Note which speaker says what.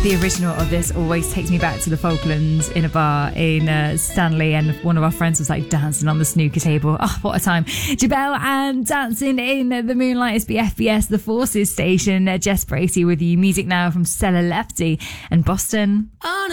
Speaker 1: The original of this always takes me back to the Falklands in a bar in Stanley, and one of our friends was like dancing on the snooker table. Oh, what a time. Jabel and Dancing in the Moonlight is BFBS, the Forces station. Jess Bracey with you. Music now from Stella Lefty and Boston.
Speaker 2: On